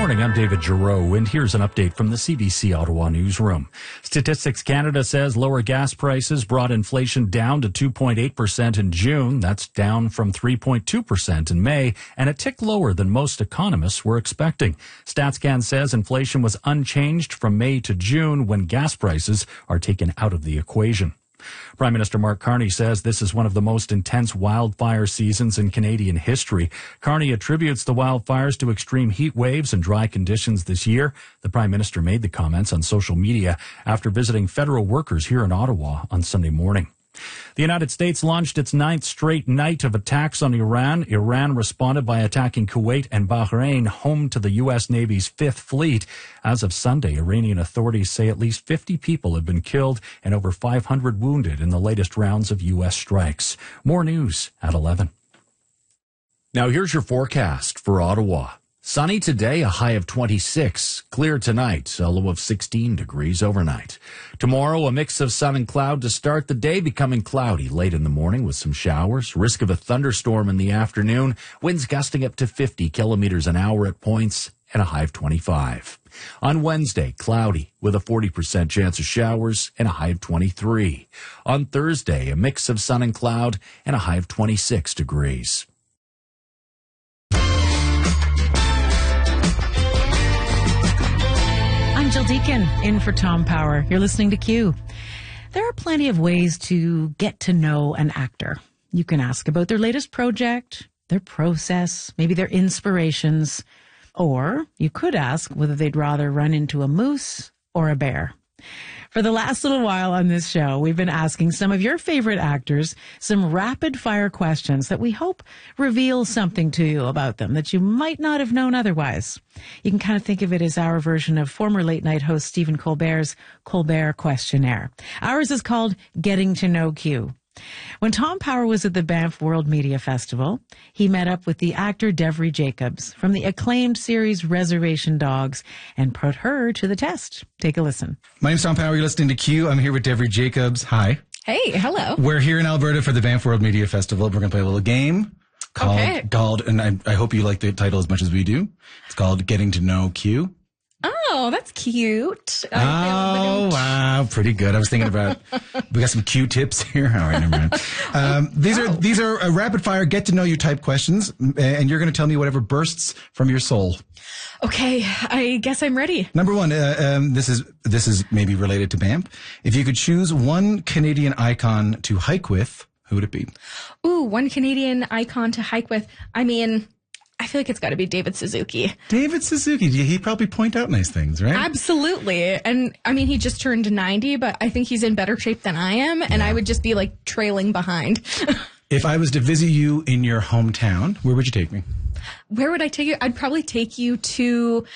morning, I'm David Giroux, and here's an update from the CBC Ottawa newsroom. Statistics Canada says lower gas prices brought inflation down to 2.8% in June. That's down from 3.2% in May, and a tick lower than most economists were expecting. StatsCan says inflation was unchanged from May to June when gas prices are taken out of the equation. Prime Minister Mark Carney says this is one of the most intense wildfire seasons in Canadian history. Carney attributes the wildfires to extreme heat waves and dry conditions this year. The Prime Minister made the comments on social media after visiting federal workers here in Ottawa on Sunday morning. The United States launched its 9th straight night of attacks on Iran. Iran responded by attacking Kuwait and Bahrain, home to the U.S. Navy's 5th Fleet. As of Sunday, Iranian authorities say at least 50 people have been killed and over 500 wounded in the latest rounds of U.S. strikes. More news at 11. Now here's your forecast for Ottawa. Sunny today, a high of 26. Clear tonight, a low of 16 degrees overnight. Tomorrow, a mix of sun and cloud to start the day, becoming cloudy late in the morning with some showers. Risk of a thunderstorm in the afternoon. Winds gusting up to 50 kilometers an hour at points and a high of 25. On Wednesday, cloudy with a 40% chance of showers and a high of 23. On Thursday, a mix of sun and cloud and a high of 26 degrees. Jill Deacon in for Tom Power. You're listening to Q. There are plenty of ways to get to know an actor. You can ask about their latest project, their process, maybe their inspirations, or you could ask whether they'd rather run into a moose or a bear. For the last little while on this show, we've been asking some of your favorite actors some rapid-fire questions that we hope reveal something to you about them that you might not have known otherwise. You can kind of think of it as our version of former late-night host Stephen Colbert's Colbert Questionnaire. Ours is called Getting to Know Q. When Tom Power was at the Banff World Media Festival, he met up with the actor Devry Jacobs from the acclaimed series Reservation Dogs and put her to the test. Take a listen. My name's Tom Power. You're listening to Q. I'm here with Devry Jacobs. Hi. Hey, hello. We're here in Alberta for the Banff World Media Festival. We're going to play a little game called, and I hope you like the title as much as we do. It's called Getting to Know Q. Oh, that's cute. Oh, wow. Pretty good. I was thinking about, we got some Q tips here. All right, never mind. These are rapid fire, get to know you type questions, and you're going to tell me whatever bursts from your soul. Okay, I guess I'm ready. Number one, this is maybe related to Banff. If you could choose one Canadian icon to hike with, who would it be? Ooh, one Canadian icon to hike with. I mean, I feel like it's got to be David Suzuki. David Suzuki. He'd probably point out nice things, right? Absolutely. And I mean, he just turned 90, but I think he's in better shape than I am. And I would just be like trailing behind. If I was to visit you in your hometown, where would you take me? Where would I take you? I'd probably take you to,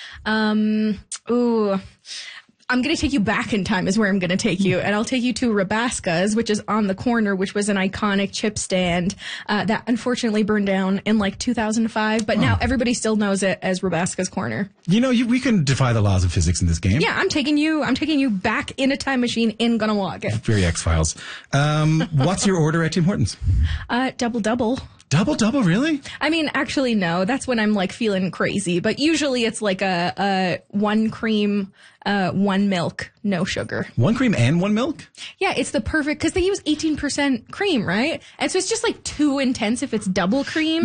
I'm going to take you back in time is where I'm going to take you. And I'll take you to Rabaska's, which is on the corner, which was an iconic chip stand that unfortunately burned down in like 2005. But now everybody still knows it as Rabaska's Corner. You know, we can defy the laws of physics in this game. Yeah, I'm taking you back in a time machine in Gunawaga. Very X-Files. What's your order at Tim Hortons? Double. Double, really? I mean, actually, no. That's when I'm like feeling crazy. But usually it's like a one cream, one milk, no sugar. One cream and one milk? Yeah, it's the perfect, because they use 18% cream, right? And so it's just like too intense if it's double cream.